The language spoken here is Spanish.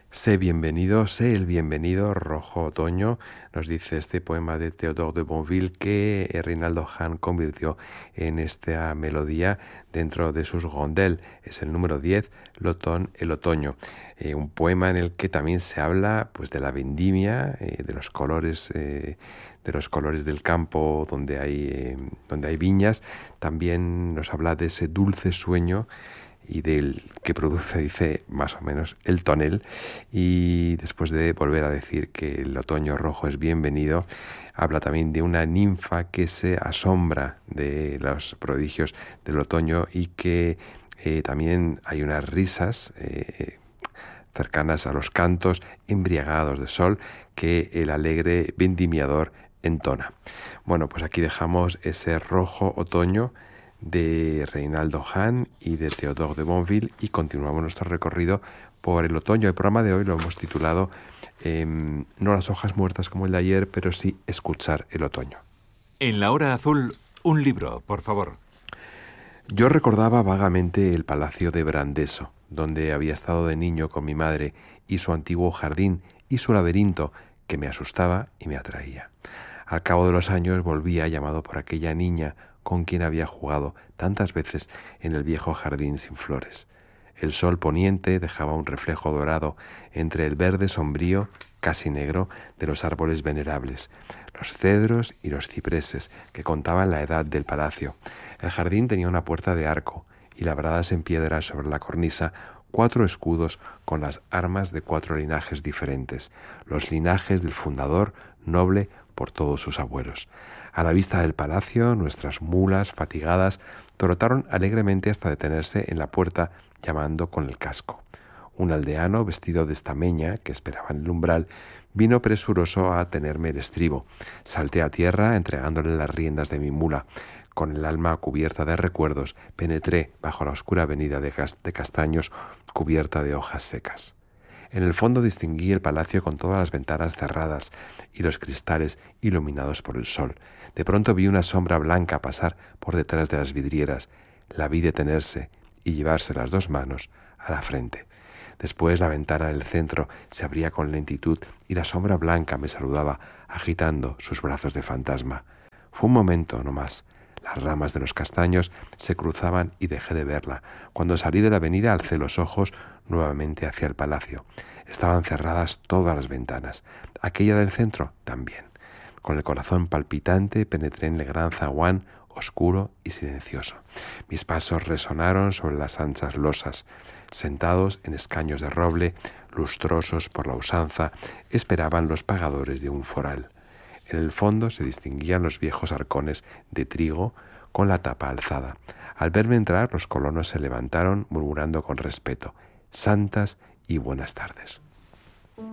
Sé el bienvenido, rojo otoño, nos dice este poema de Théodore de Bonville que Reynaldo Hahn convirtió en esta melodía dentro de sus rondelles. Es el número 10, L'automne, el otoño. Un poema en el que también se habla pues, de la vendimia, de los colores del campo donde hay viñas. También nos habla de ese dulce sueño y del que produce, dice, más o menos el tonel. Y después de volver a decir que el otoño rojo es bienvenido, habla también de una ninfa que se asombra de los prodigios del otoño y que también hay unas risas cercanas a los cantos embriagados de sol que el alegre vendimiador entona. Bueno, pues aquí dejamos ese rojo otoño de Reynaldo Hahn y de Théodore de Bonville y continuamos nuestro recorrido por el otoño. El programa de hoy lo hemos titulado no las hojas muertas como el de ayer, pero sí escuchar el otoño. En la hora azul, un libro, por favor. Yo recordaba vagamente el palacio de Brandeso, donde había estado de niño con mi madre, y su antiguo jardín y su laberinto, que me asustaba y me atraía. Al cabo de los años volvía llamado por aquella niña con quien había jugado tantas veces en el viejo jardín sin flores. El sol poniente dejaba un reflejo dorado entre el verde sombrío, casi negro, de los árboles venerables, los cedros y los cipreses que contaban la edad del palacio. El jardín tenía una puerta de arco y labradas en piedra sobre la cornisa 4 escudos con las armas de 4 linajes diferentes, los linajes del fundador, noble por todos sus abuelos. A la vista del palacio, nuestras mulas, fatigadas, trotaron alegremente hasta detenerse en la puerta, llamando con el casco. Un aldeano, vestido de estameña, que esperaba en el umbral, vino presuroso a tenerme el estribo. Salté a tierra, entregándole las riendas de mi mula. Con el alma cubierta de recuerdos, penetré bajo la oscura avenida de castaños cubierta de hojas secas. En el fondo distinguí el palacio con todas las ventanas cerradas y los cristales iluminados por el sol. De pronto vi una sombra blanca pasar por detrás de las vidrieras. La vi detenerse y llevarse las 2 manos a la frente. Después la ventana del centro se abría con lentitud y la sombra blanca me saludaba, agitando sus brazos de fantasma. Fue un momento no más. Las ramas de los castaños se cruzaban y dejé de verla. Cuando salí de la avenida alcé los ojos nuevamente hacia el palacio. Estaban cerradas todas las ventanas. Aquella del centro también. Con el corazón palpitante penetré en el gran zaguán oscuro y silencioso. Mis pasos resonaron sobre las anchas losas. Sentados en escaños de roble, lustrosos por la usanza, esperaban los pagadores de un foral. En el fondo se distinguían los viejos arcones de trigo con la tapa alzada. Al verme entrar, los colonos se levantaron murmurando con respeto: «Santas y buenas tardes».